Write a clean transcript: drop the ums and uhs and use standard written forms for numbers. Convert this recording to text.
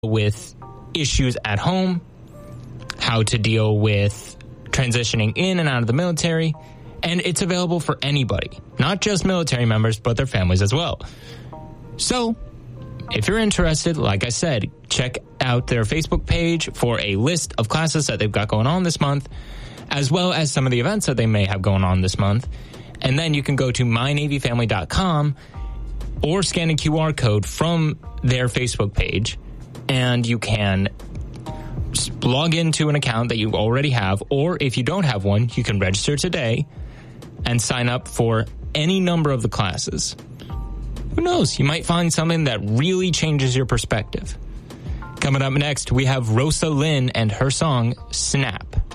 with issues at home, how to deal with transitioning in and out of the military, and it's available for anybody, not just military members, but their families as well. So, if you're interested, like I said, check out their Facebook page for a list of classes that they've got going on this month, as well as some of the events that they may have going on this month. And then you can go to mynavyfamily.com or scan a QR code from their Facebook page, and you can log into an account that you already have, or if you don't have one, you can register today and sign up for any number of the classes. Who knows? You might find something that really changes your perspective. Coming up next, we have Rosa Lynn and her song, Snap.